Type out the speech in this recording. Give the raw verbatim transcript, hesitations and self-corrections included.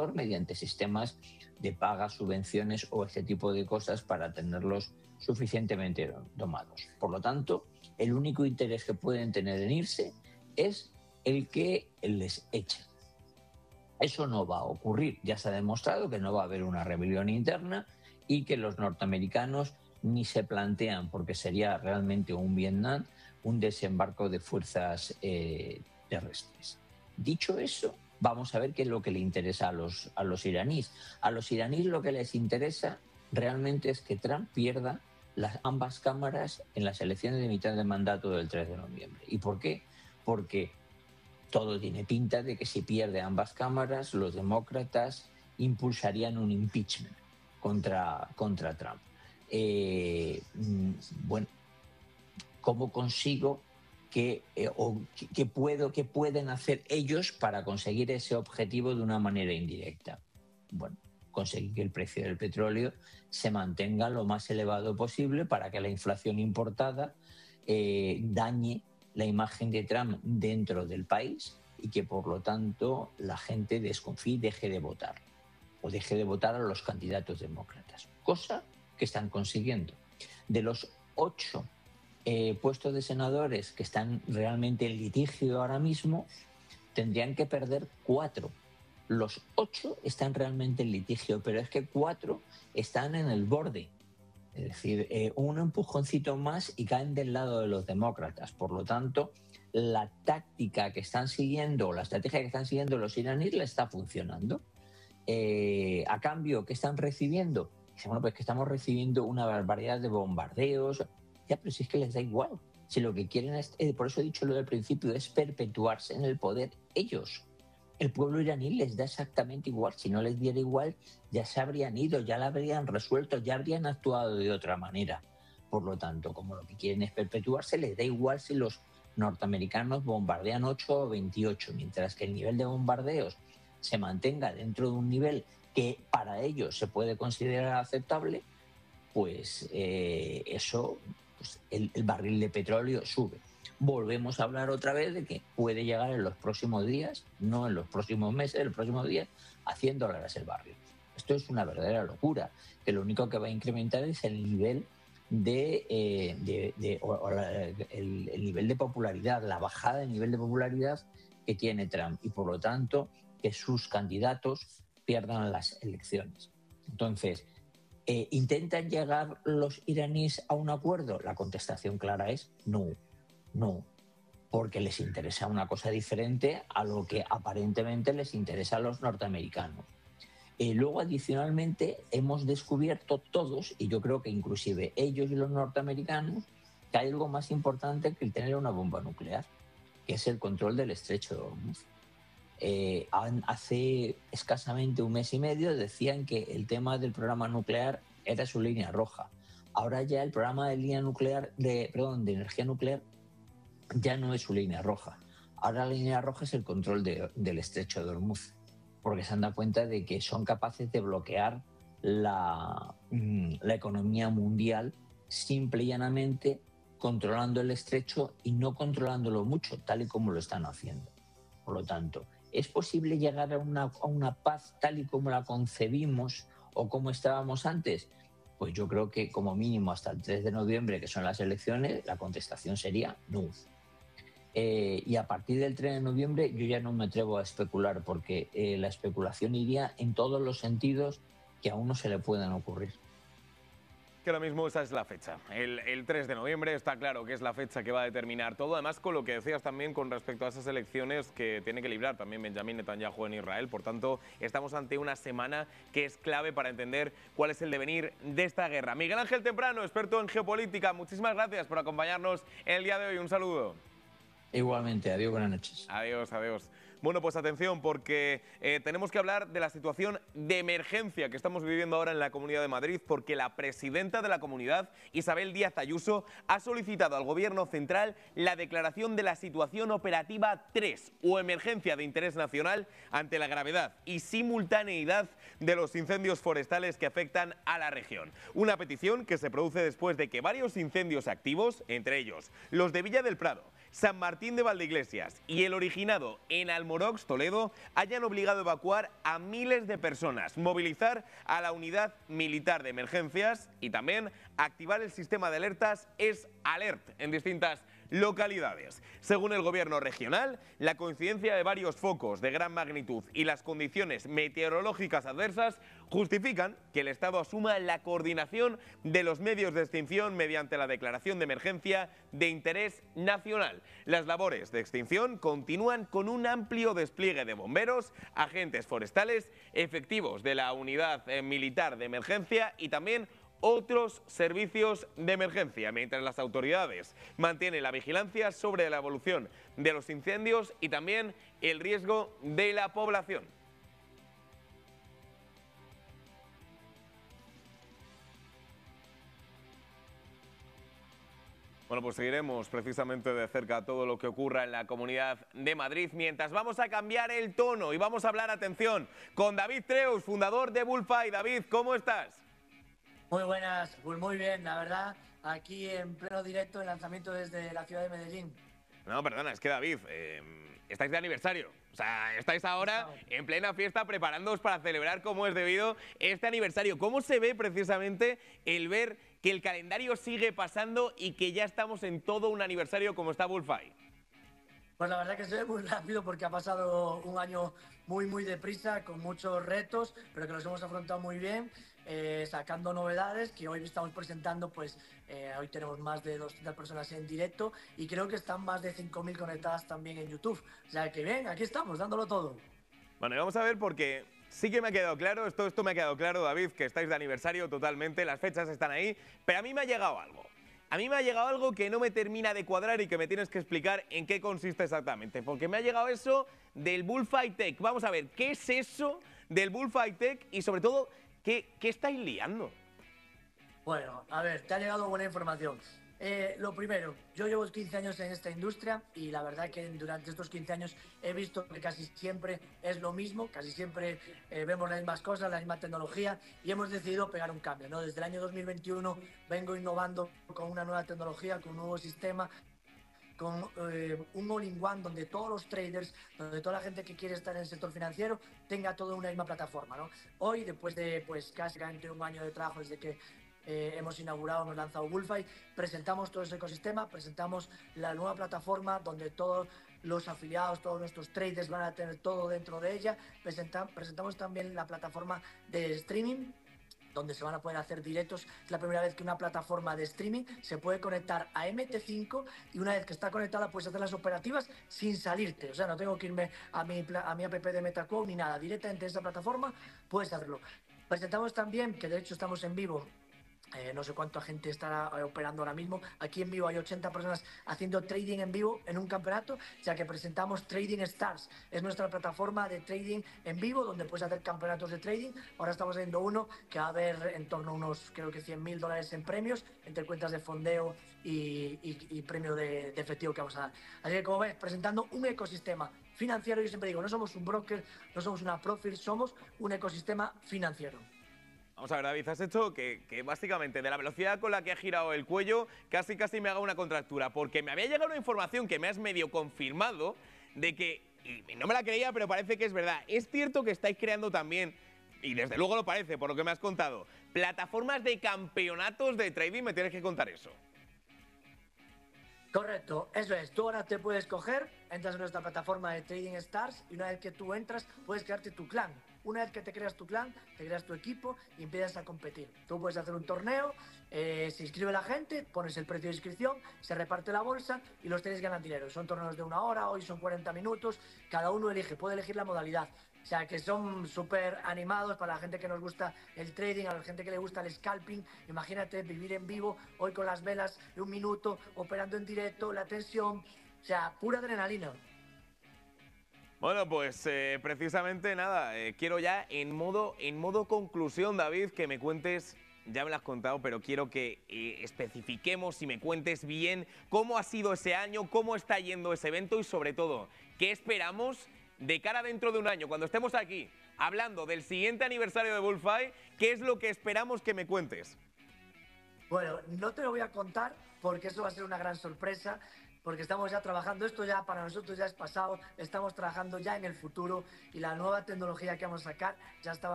mejor mediante sistemas de pagas, subvenciones o este tipo de cosas para tenerlos suficientemente domados. Por lo tanto, el único interés que pueden tener en irse es el que les echen. Eso no va a ocurrir. Ya se ha demostrado que no va a haber una rebelión interna y que los norteamericanos ni se plantean, porque sería realmente un Vietnam, un desembarco de fuerzas eh, terrestres. Dicho eso, vamos a ver qué es lo que le interesa a los, a los iraníes. A los iraníes lo que les interesa realmente es que Trump pierda las, ambas cámaras en las elecciones de mitad de mandato del tres de noviembre. ¿Y por qué? Porque todo tiene pinta de que si pierde ambas cámaras, los demócratas impulsarían un impeachment contra, contra Trump. Eh, bueno, ¿cómo consigo que, eh, o que, puedo, que pueden hacer ellos para conseguir ese objetivo de una manera indirecta? Bueno, conseguir que el precio del petróleo se mantenga lo más elevado posible para que la inflación importada eh, dañe la imagen de Trump dentro del país y que por lo tanto la gente desconfíe y deje de votar o deje de votar a los candidatos demócratas, cosa que están consiguiendo. De los ocho eh, puestos de senadores que están realmente en litigio ahora mismo, tendrían que perder cuatro. Los ocho están realmente en litigio, pero es que cuatro están en el borde. Es decir, eh, un empujoncito más y caen del lado de los demócratas. Por lo tanto, la táctica que están siguiendo, la estrategia que están siguiendo los iraníes le está funcionando. Eh, a cambio, ¿qué están recibiendo? Dicen, bueno, pues que estamos recibiendo una barbaridad de bombardeos. Ya, pero si es que les da igual. Si lo que quieren es, eh, por eso he dicho lo del principio, es perpetuarse en el poder ellos. El pueblo iraní les da exactamente igual. Si no les diera igual, ya se habrían ido, ya la habrían resuelto, ya habrían actuado de otra manera. Por lo tanto, como lo que quieren es perpetuarse, les da igual si los norteamericanos bombardean ocho o veintiocho, mientras que el nivel de bombardeos se mantenga dentro de un nivel que para ellos se puede considerar aceptable, pues eh, eso, pues el, el barril de petróleo sube. Volvemos a hablar otra vez de que puede llegar en los próximos días, no en los próximos meses, en los próximos días, a cien dólares el barril. Esto es una verdadera locura, que lo único que va a incrementar es el nivel de, eh, de, de o, o la, el, el nivel de popularidad, la bajada del nivel de popularidad que tiene Trump y por lo tanto que sus candidatos pierdan las elecciones. Entonces, eh, ¿intentan llegar los iraníes a un acuerdo? La contestación clara es no. No, porque les interesa una cosa diferente a lo que aparentemente les interesa a los norteamericanos. Y luego, adicionalmente, hemos descubierto todos, y yo creo que inclusive ellos y los norteamericanos, que hay algo más importante que el tener una bomba nuclear, que es el control del estrecho de Hormuz. Eh, hace escasamente un mes y medio decían que el tema del programa nuclear era su línea roja. Ahora ya el programa de, línea nuclear, de, perdón, de energía nuclear ya no es su línea roja. Ahora la línea roja es el control de, del estrecho de Hormuz, porque se han dado cuenta de que son capaces de bloquear la, la economía mundial simple y llanamente controlando el estrecho y no controlándolo mucho, tal y como lo están haciendo. Por lo tanto, ¿es posible llegar a una, a una paz tal y como la concebimos o como estábamos antes? Pues yo creo que como mínimo hasta el tres de noviembre, que son las elecciones, la contestación sería no. Eh, y a partir del tres de noviembre yo ya no me atrevo a especular porque eh, la especulación iría en todos los sentidos que a uno se le puedan ocurrir. Que ahora mismo esa es la fecha. El, el tres de noviembre está claro que es la fecha que va a determinar todo. Además, con lo que decías también con respecto a esas elecciones que tiene que librar también Benjamín Netanyahu en Israel. Por tanto, estamos ante una semana que es clave para entender cuál es el devenir de esta guerra. Miguel Ángel Temprano, experto en geopolítica, muchísimas gracias por acompañarnos en el día de hoy. Un saludo. Igualmente, adiós, buenas noches. Adiós, adiós. Bueno, pues atención, porque eh, tenemos que hablar de la situación de emergencia que estamos viviendo ahora en la Comunidad de Madrid, porque la presidenta de la comunidad, Isabel Díaz Ayuso, ha solicitado al Gobierno central la declaración de la situación operativa tres, o emergencia de interés nacional, ante la gravedad y simultaneidad de los incendios forestales que afectan a la región. Una petición que se produce después de que varios incendios activos, entre ellos los de Villa del Prado, San Martín de Valdeiglesias y el originado en Almorox, Toledo, hayan obligado a evacuar a miles de personas, movilizar a la unidad militar de emergencias y también activar el sistema de alertas Es Alert en distintas localidades. Según el gobierno regional, la coincidencia de varios focos de gran magnitud y las condiciones meteorológicas adversas justifican que el Estado asuma la coordinación de los medios de extinción mediante la declaración de emergencia de interés nacional. Las labores de extinción continúan con un amplio despliegue de bomberos, agentes forestales, efectivos de la unidad eh, militar de emergencia y también otros servicios de emergencia, mientras las autoridades mantienen la vigilancia sobre la evolución de los incendios y también el riesgo de la población. Bueno, pues seguiremos precisamente de cerca todo lo que ocurra en la Comunidad de Madrid, mientras vamos a cambiar el tono y vamos a hablar, atención, con David Treus, fundador de Bullfight. David, ¿cómo estás? Muy buenas, pues muy bien, la verdad, aquí en pleno directo, el lanzamiento desde la ciudad de Medellín. No, perdona, es que David, eh, estáis de aniversario. O sea, estáis ahora en plena fiesta preparándoos para celebrar como es debido este aniversario. ¿Cómo se ve precisamente el ver que el calendario sigue pasando y que ya estamos en todo un aniversario como está Bullfight? Pues la verdad que se ve muy rápido porque ha pasado un año muy, muy deprisa, con muchos retos, pero que los hemos afrontado muy bien. Eh, sacando novedades que hoy estamos presentando, pues eh, hoy tenemos más de doscientas personas en directo y creo que están más de cinco mil conectadas también en YouTube. O sea que bien, aquí estamos, dándolo todo. Bueno, y vamos a ver porque sí que me ha quedado claro, esto, esto me ha quedado claro, David, que estáis de aniversario totalmente, las fechas están ahí, pero a mí me ha llegado algo. A mí me ha llegado algo que no me termina de cuadrar y que me tienes que explicar en qué consiste exactamente, porque me ha llegado eso del Bullfight Tech. Vamos a ver, ¿qué es eso del Bullfight Tech y sobre todo, ¿Qué, ¿Qué estáis liando? Bueno, a ver, te ha llegado buena información. Eh, lo primero, yo llevo quince años en esta industria y la verdad que durante estos quince años he visto que casi siempre es lo mismo, casi siempre eh, vemos las mismas cosas, la misma tecnología y hemos decidido pegar un cambio, ¿no? Desde el año dos mil veintiuno vengo innovando con una nueva tecnología, con un nuevo sistema, con eh, un all-in-one donde todos los traders, donde toda la gente que quiere estar en el sector financiero tenga todo en una misma plataforma, ¿no? Hoy, después de pues casi un año de trabajo desde que eh, hemos inaugurado, hemos lanzado Bullfight, presentamos todo ese ecosistema, presentamos la nueva plataforma donde todos los afiliados, todos nuestros traders van a tener todo dentro de ella. Presenta, presentamos también la plataforma de streaming, donde se van a poder hacer directos. Es la primera vez que una plataforma de streaming se puede conectar a M T cinco y una vez que está conectada puedes hacer las operativas sin salirte. O sea, no tengo que irme a mi, a mi app de MetaQuote ni nada. Directamente en esa plataforma puedes hacerlo. Presentamos también, que de hecho estamos en vivo, Eh, no sé cuánta gente estará eh, operando ahora mismo. Aquí en vivo hay ochenta personas haciendo trading en vivo en un campeonato, ya que presentamos Trading Stars. Es nuestra plataforma de trading en vivo donde puedes hacer campeonatos de trading. Ahora estamos haciendo uno que va a haber en torno a unos, creo que cien mil dólares en premios, entre cuentas de fondeo y, y, y premio de, de efectivo que vamos a dar. Así que, como ves, presentando un ecosistema financiero. Yo siempre digo, no somos un broker, no somos una profil, somos un ecosistema financiero. Vamos a ver, David, has hecho que, que básicamente de la velocidad con la que ha girado el cuello casi casi me haga una contractura, porque me había llegado una información que me has medio confirmado de que, y no me la creía, pero parece que es verdad, es cierto que estáis creando también, y desde luego lo parece por lo que me has contado, plataformas de campeonatos de trading. Me tienes que contar eso. Correcto, eso es. Tú ahora te puedes coger, entras en nuestra plataforma de Trading Stars y una vez que tú entras puedes crearte tu clan. Una vez que te creas tu clan, te creas tu equipo y empiezas a competir. Tú puedes hacer un torneo, eh, se inscribe la gente, pones el precio de inscripción, se reparte la bolsa y los traders ganan dinero. Son torneos de una hora, hoy son cuarenta minutos, cada uno elige, puede elegir la modalidad. O sea, que son súper animados para la gente que nos gusta el trading, a la gente que le gusta el scalping. Imagínate vivir en vivo, hoy con las velas de un minuto, operando en directo, la tensión. O sea, pura adrenalina. Bueno, pues eh, precisamente nada, eh, quiero ya en modo, en modo conclusión, David, que me cuentes, ya me lo has contado, pero quiero que eh, especifiquemos y me cuentes bien cómo ha sido ese año, cómo está yendo ese evento y sobre todo, qué esperamos de cara dentro de un año, cuando estemos aquí hablando del siguiente aniversario de Bullfight, ¿qué es lo que esperamos que me cuentes? Bueno, no te lo voy a contar porque eso va a ser una gran sorpresa. porque estamos ya trabajando, esto ya para nosotros ya es pasado, estamos trabajando ya en el futuro y la nueva tecnología que vamos a sacar ya estaba